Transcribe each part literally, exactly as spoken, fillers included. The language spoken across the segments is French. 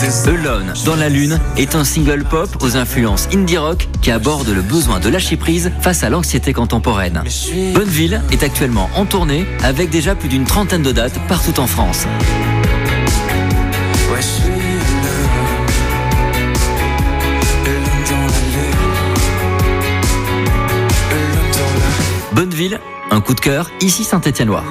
Alone dans la lune est un single pop aux influences indie rock qui aborde le besoin de lâcher prise face à l'anxiété contemporaine. Bonneville est actuellement en tournée avec déjà plus d'une trentaine de dates partout en France. Bonneville, un coup de cœur, ici Saint-Étienne-Loire.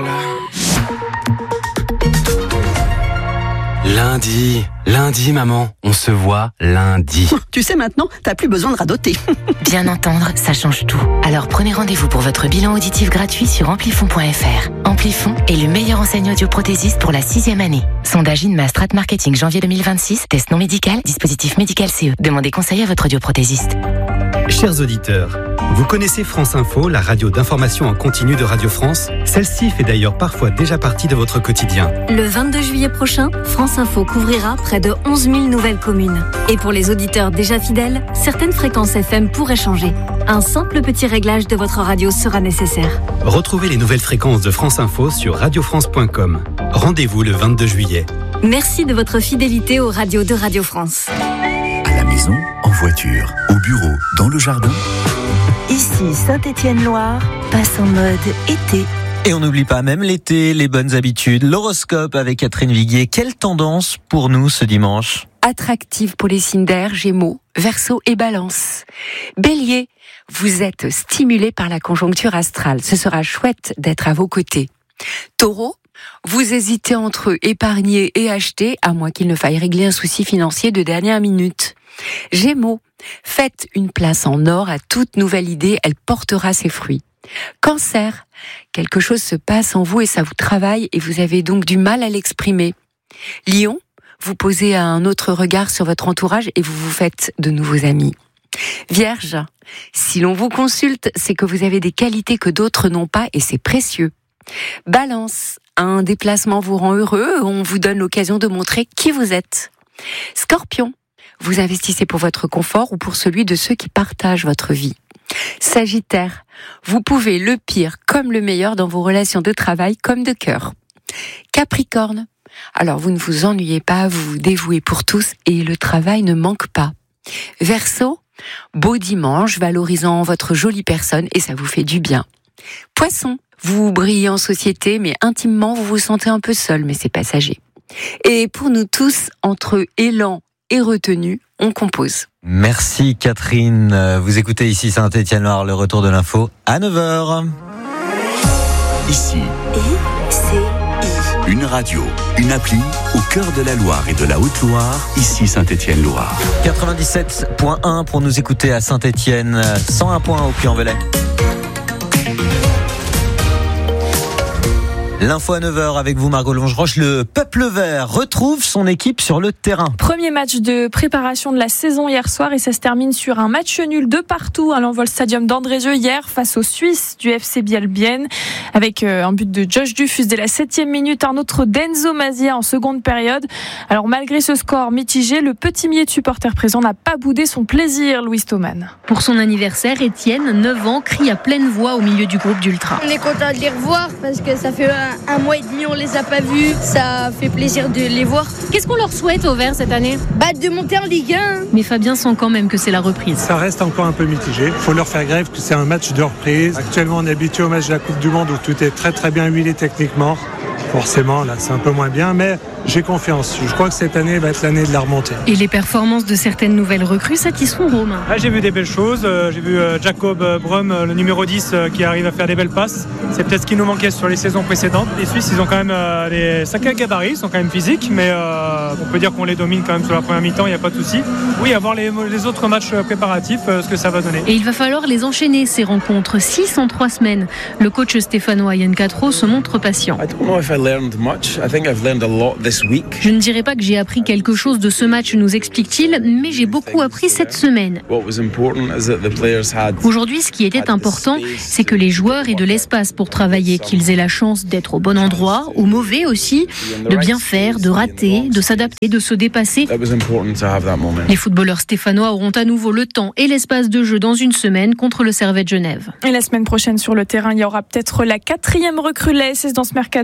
Lundi, lundi maman, on se voit lundi. Tu sais maintenant, t'as plus besoin de radoter. Bien entendre, ça change tout. Alors prenez rendez-vous pour votre bilan auditif gratuit sur amplifon point f r. Amplifon est le meilleur enseignant audioprothésiste pour la sixième année. Sondage Inma Strat Marketing janvier deux mille vingt-six, test non médical, dispositif médical C E. Demandez conseil à votre audioprothésiste. Chers auditeurs, vous connaissez France Info, la radio d'information en continu de Radio France? Celle-ci fait d'ailleurs parfois déjà partie de votre quotidien. Le vingt-deux juillet prochain, France Info couvrira près de onze mille nouvelles communes. Et pour les auditeurs déjà fidèles, certaines fréquences F M pourraient changer. Un simple petit réglage de votre radio sera nécessaire. Retrouvez les nouvelles fréquences de France Info sur radio france point com. Rendez-vous le vingt-deux juillet. Merci de votre fidélité aux radios de Radio France. À la maison, en voiture, au bureau, dans le jardin. Ici Saint-Étienne-Loire, passe en mode été. Et on n'oublie pas même l'été, les bonnes habitudes. L'horoscope avec Catherine Viguier. Quelle tendance pour nous ce dimanche? Attractive pour les signes d'air, Gémeaux, Verseau et Balance. Bélier, vous êtes stimulé par la conjoncture astrale. Ce sera chouette d'être à vos côtés. Taureau, vous hésitez entre épargner et acheter, à moins qu'il ne faille régler un souci financier de dernière minute. Gémeaux, faites une place en or à toute nouvelle idée, elle portera ses fruits. Cancer, quelque chose se passe en vous et ça vous travaille et vous avez donc du mal à l'exprimer. Lion, vous posez un autre regard sur votre entourage et vous vous faites de nouveaux amis. Vierge, si l'on vous consulte, c'est que vous avez des qualités que d'autres n'ont pas et c'est précieux. Balance, un déplacement vous rend heureux, on vous donne l'occasion de montrer qui vous êtes. Scorpion, vous investissez pour votre confort ou pour celui de ceux qui partagent votre vie. Sagittaire, vous pouvez le pire comme le meilleur dans vos relations de travail comme de cœur. Capricorne, alors vous ne vous ennuyez pas, vous vous dévouez pour tous et le travail ne manque pas. Verseau, beau dimanche valorisant votre jolie personne et ça vous fait du bien. Poisson, vous brillez en société mais intimement vous vous sentez un peu seul mais c'est passager. Et pour nous tous, entre élan et retenue, on compose. Merci Catherine. Vous écoutez ici Saint-Étienne-Loire, le retour de l'info à neuf heures. Ici, I C I. une radio, une appli au cœur de la Loire et de la Haute-Loire, ici Saint-Étienne-Loire. quatre-vingt-dix-sept point un pour nous écouter à Saint-Étienne, cent un point un au Puy-en-Velay. L'info à neuf heures avec vous Margot Longeroche. Le Peuple Vert retrouve son équipe sur le terrain. Premier match de préparation de la saison hier soir et ça se termine sur un match nul de partout à l'Envol Stadium d'Andrézieux hier face aux Suisses du F C Biel-Bienne avec un but de Josh Dufus dès la septième minute, un autre d'Enzo Mazia en seconde période. Alors malgré ce score mitigé, le petit millier de supporters présents n'a pas boudé son plaisir, Louis Thoman. Pour son anniversaire, Étienne, neuf ans, crie à pleine voix au milieu du groupe d'Ultra. On est content de les revoir parce que ça fait un, un mois et demi on les a pas vus, ça fait plaisir de les voir. Qu'est-ce qu'on leur souhaite au Vert cette année ? Bah de monter en Ligue un. Mais Fabien sent quand même que c'est la reprise. Ça reste encore un peu mitigé, il faut leur faire grève que c'est un match de reprise. Actuellement on est habitué au match de la Coupe du Monde où tout est très très bien huilé techniquement. Forcément là c'est un peu moins bien mais j'ai confiance. Je crois que cette année va être l'année de la remontée. Et les performances de certaines nouvelles recrues satisfont Romain. Ah, j'ai vu des belles choses. Euh, j'ai vu euh, Jacob euh, Brum, euh, le numéro dix, euh, qui arrive à faire des belles passes. C'est peut-être ce qui nous manquait sur les saisons précédentes. Les Suisses, ils ont quand même euh, des sacrés gabarits, ils sont quand même physiques, mais euh, on peut dire qu'on les domine quand même sur la première mi-temps, il n'y a pas de souci. Oui, avoir les, les autres matchs préparatifs, euh, ce que ça va donner. Et il va falloir les enchaîner, ces rencontres. six en trois semaines. Le coach stéphanois Yann Quatreau se montre patient. Je ne dirais pas que j'ai appris quelque chose de ce match, nous explique-t-il, mais j'ai beaucoup appris cette semaine. Aujourd'hui, ce qui était important, c'est que les joueurs aient de l'espace pour travailler, qu'ils aient la chance d'être au bon endroit, au mauvais aussi, de bien faire, de rater, de s'adapter, de se dépasser. Les footballeurs stéphanois auront à nouveau le temps et l'espace de jeu dans une semaine contre le Servette Genève. Et la semaine prochaine sur le terrain, il y aura peut-être la quatrième recrue de la S S dans ce mercato, la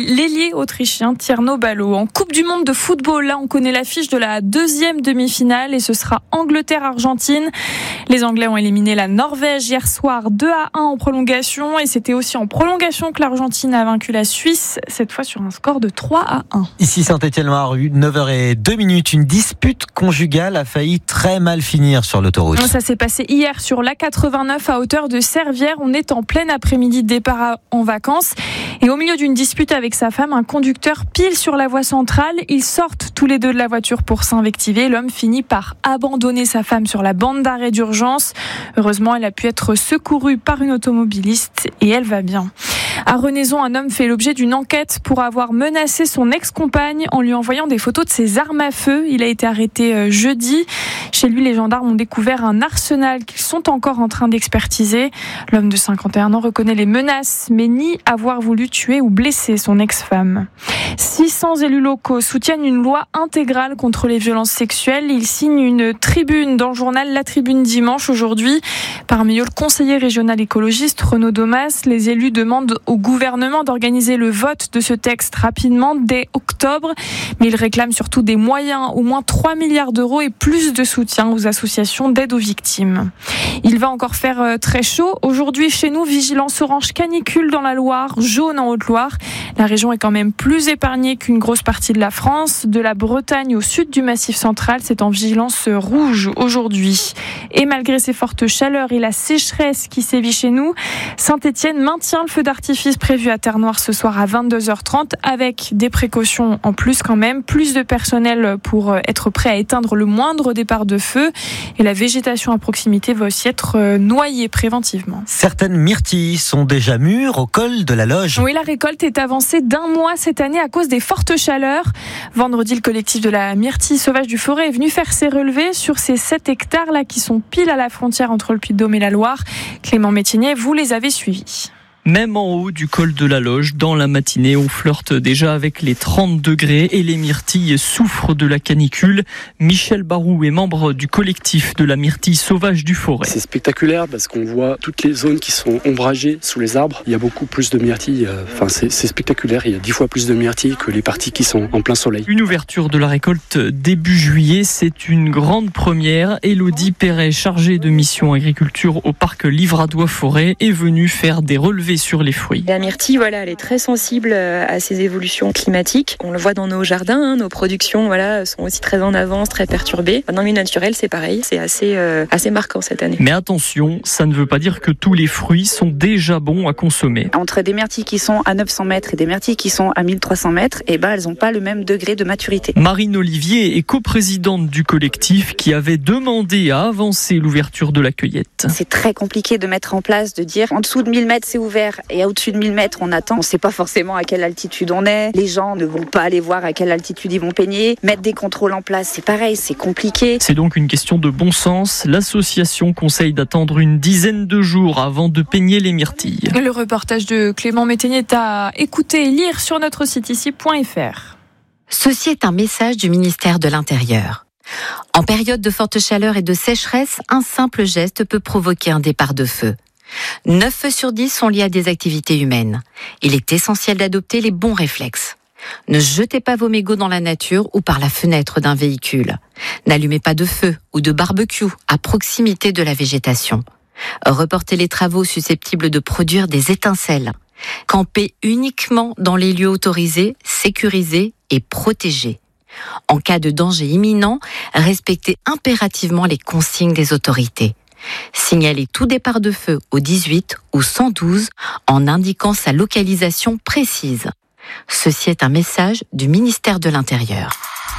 l'ailier autrichien Tierno Ballo. En Coupe du Monde de football, là, on connaît l'affiche de la deuxième demi-finale et ce sera Angleterre-Argentine. Les Anglais ont éliminé la Norvège hier soir deux à un en prolongation et c'était aussi en prolongation que l'Argentine a vaincu la Suisse, cette fois sur un score de trois à un. Ici Saint-Étienne-Loire, neuf heures deux minutes, une dispute conjugale a failli très mal finir sur l'autoroute. Ça s'est passé hier sur l'A quatre-vingt-neuf à hauteur de Servières. On est en plein après-midi de départ en vacances et au milieu d'une dispute avec sa femme, un conducteur pile sur la voie centrale. Ils sortent tous les deux de la voiture pour s'invectiver. L'homme finit par abandonner sa femme sur la bande d'arrêt d'urgence. Heureusement, elle a pu être secourue par une automobiliste et elle va bien. À Renaison, un homme fait l'objet d'une enquête pour avoir menacé son ex-compagne en lui envoyant des photos de ses armes à feu. Il a été arrêté jeudi. Chez lui, les gendarmes ont découvert un arsenal qu'ils sont encore en train d'expertiser. L'homme de cinquante et un ans reconnaît les menaces, mais nie avoir voulu tuer ou blesser son ex-femme. six cents élus locaux soutiennent une loi intégrale contre les violences sexuelles. Ils signent une tribune dans le journal La Tribune dimanche aujourd'hui. Parmi eux, le conseiller régional écologiste Renaud Domas. Les élus demandent au gouvernement d'organiser le vote de ce texte rapidement dès octobre. Mais ils réclament surtout des moyens, au moins trois milliards d'euros et plus de soutien aux associations d'aide aux victimes. Il va encore faire très chaud. Aujourd'hui, chez nous, vigilance orange canicule dans la Loire, jaune en Haute-Loire. La région est quand même plus épargnée qu'une grosse partie de la France. De la Bretagne au sud du Massif central, c'est en vigilance rouge aujourd'hui. Et malgré ces fortes chaleurs et la sécheresse qui sévit chez nous, Saint-Étienne maintient le feu d'artifice prévu à Terre-Noire ce soir à vingt-deux heures trente avec des précautions en plus quand même. Plus de personnel pour être prêt à éteindre le moindre départ de feu. Et la végétation à proximité va aussi être noyée préventivement. Certaines myrtilles sont déjà mûres au col de la Loge. Oui, la récolte est avancée d'un mois cette année à cause des fortes chaleurs. Vendredi, le collectif de la myrtille sauvage du Forêt est venu faire ses relevés sur ces sept hectares là qui sont pile à la frontière entre le Puy-de-Dôme et la Loire. Clément Métinier, vous les avez suivis. Même en haut du col de la Loge, dans la matinée, on flirte déjà avec les trente degrés et les myrtilles souffrent de la canicule. Michel Barou est membre du collectif de la myrtille sauvage du Forêt. C'est spectaculaire parce qu'on voit toutes les zones qui sont ombragées sous les arbres. Il y a beaucoup plus de myrtilles. Enfin, c'est, c'est spectaculaire. Il y a dix fois plus de myrtilles que les parties qui sont en plein soleil. Une ouverture de la récolte début juillet, c'est une grande première. Élodie Perret, chargée de mission agriculture au parc Livradois-Forêt, est venue faire des relevés sur les fruits. La myrtille, voilà, elle est très sensible à ces évolutions climatiques. On le voit dans nos jardins, hein, nos productions, voilà, sont aussi très en avance, très perturbées. Dans le milieu naturel, c'est pareil, c'est assez, euh, assez marquant cette année. Mais attention, ça ne veut pas dire que tous les fruits sont déjà bons à consommer. Entre des myrtilles qui sont à neuf cents mètres et des myrtilles qui sont à mille trois cents mètres, eh ben, elles n'ont pas le même degré de maturité. Marine Olivier est coprésidente du collectif qui avait demandé à avancer l'ouverture de la cueillette. C'est très compliqué de mettre en place, de dire en dessous de mille mètres c'est ouvert et au-dessus de mille mètres on attend. On ne sait pas forcément à quelle altitude on est. Les gens ne vont pas aller voir à quelle altitude ils vont peigner. Mettre des contrôles en place, c'est pareil, c'est compliqué. C'est donc une question de bon sens. L'association conseille d'attendre une dizaine de jours avant de peigner les myrtilles. Le reportage de Clément Métainier est à écouter et lire sur notre site ici point f r. Ceci est un message du ministère de l'Intérieur. En période de forte chaleur et de sécheresse, un simple geste peut provoquer un départ de feu. neuf feux sur dix sont liés à des activités humaines. Il est essentiel d'adopter les bons réflexes. Ne jetez pas vos mégots dans la nature ou par la fenêtre d'un véhicule. N'allumez pas de feu ou de barbecue à proximité de la végétation. Reportez les travaux susceptibles de produire des étincelles. Campez uniquement dans les lieux autorisés, sécurisés et protégés. En cas de danger imminent, respectez impérativement les consignes des autorités. Signalez tout départ de feu au dix-huit ou cent douze en indiquant sa localisation précise. Ceci est un message du ministère de l'Intérieur.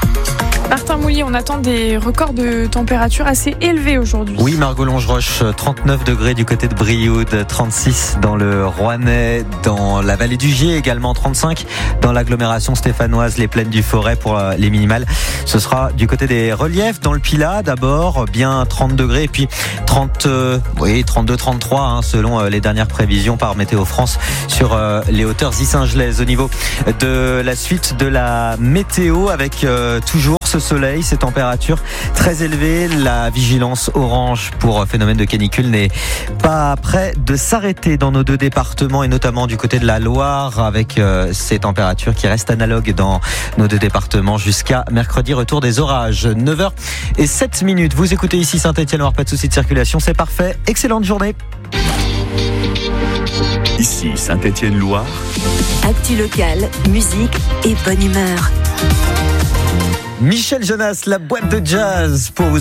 Martin Moulier, on attend des records de température assez élevés aujourd'hui. Oui, Margot Longeroche, trente-neuf degrés du côté de Brioude, trente-six dans le Rouennais, dans la vallée du Gier, également trente-cinq dans l'agglomération stéphanoise, les plaines du Forêt pour les minimales. Ce sera du côté des reliefs, dans le Pilat d'abord, bien trente degrés, et puis trente, euh, oui, trente-deux, trente-trois, hein, selon les dernières prévisions par Météo France sur euh, les hauteurs issingelaises. Au niveau de la suite de la météo, avec euh, toujours ce soleil, ces températures très élevées. La vigilance orange pour phénomène de canicule n'est pas près de s'arrêter dans nos deux départements et notamment du côté de la Loire avec euh, ces températures qui restent analogues dans nos deux départements jusqu'à mercredi, retour des orages. neuf heures sept minutes. Vous écoutez ici Saint-Étienne-Loire, pas de soucis de circulation, c'est parfait. Excellente journée. Ici Saint-Étienne-Loire. Actu locale, musique et bonne humeur. Michel Jonas, la boîte de jazz pour vous.